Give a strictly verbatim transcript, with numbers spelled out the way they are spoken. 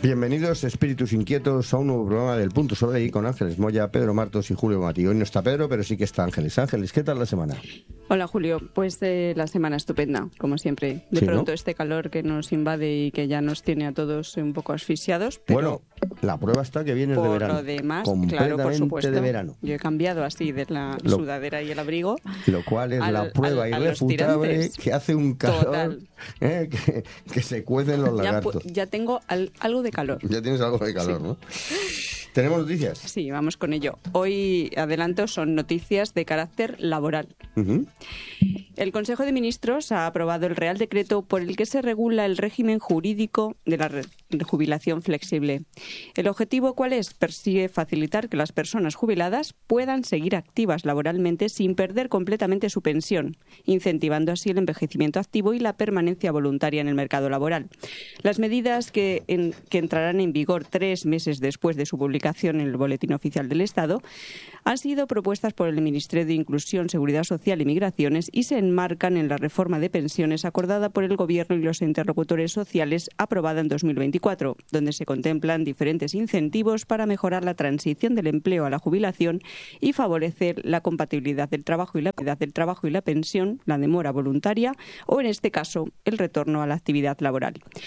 Bienvenidos, espíritus inquietos, a un nuevo programa del Punto Sobre I con Ángeles Moya, Pedro Martos y Julio Mati. Hoy no está Pedro, pero sí que está Ángeles. Ángeles, ¿qué tal la semana? Hola Julio, pues eh, la semana estupenda, como siempre. De Sí, pronto ¿no? este calor que nos invade y que ya nos tiene a todos un poco asfixiados. Pero Bueno, la prueba está que vienes de por verano. lo demás, completamente claro, por supuesto. de verano. Yo he cambiado así de la Lo- sudadera y el abrigo. Lo cual es al- la prueba al- a los irrefutable tirantes. que hace un calor Total. eh, que, que se cuecen los Ya, lagartos. pu- ya tengo al- algo de calor. Ya tienes algo de calor, Sí. ¿no? ¿Tenemos noticias? Sí, vamos con ello. Hoy, adelanto, son noticias de carácter laboral. Ujú. El Consejo de Ministros ha aprobado el Real Decreto por el que se regula el régimen jurídico de la re- de jubilación flexible. ¿El objetivo cuál es? Persigue facilitar que las personas jubiladas puedan seguir activas laboralmente sin perder completamente su pensión, incentivando así el envejecimiento activo y la permanencia voluntaria en el mercado laboral. Las medidas que, en- que entrarán en vigor tres meses después de su publicación en el Boletín Oficial del Estado han sido propuestas por el Ministerio de Inclusión, Seguridad Social y Migraciones y se enmarcan en la reforma de pensiones acordada por el Gobierno y los interlocutores sociales aprobada en dos mil veinticuatro, donde se contemplan diferentes incentivos para mejorar la transición del empleo a la jubilación y favorecer la compatibilidad del trabajo y la del trabajo y la pensión, la demora voluntaria o, en este caso, el retorno a la actividad laboral.